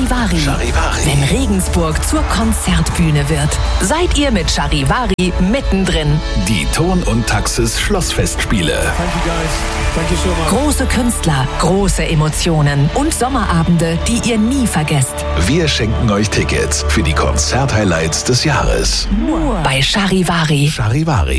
Charivari. Charivari. Wenn Regensburg zur Konzertbühne wird, seid ihr mit Charivari mittendrin. Die Ton und Taxis Schlossfestspiele. Große Künstler, große Emotionen und Sommerabende, die ihr nie vergesst. Wir schenken euch Tickets für die Konzerthighlights des Jahres. Nur bei Charivari. Charivari.